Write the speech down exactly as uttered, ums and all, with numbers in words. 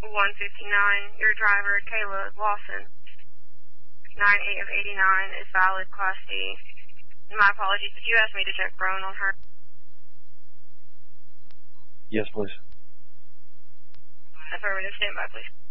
one fifty-nine. Your driver, Kayla Lawson, nine eight of eighty-nine, is valid, Class D. My apologies, did you ask me to check Brown on her? Yes, please. Affirmative, stand by, please.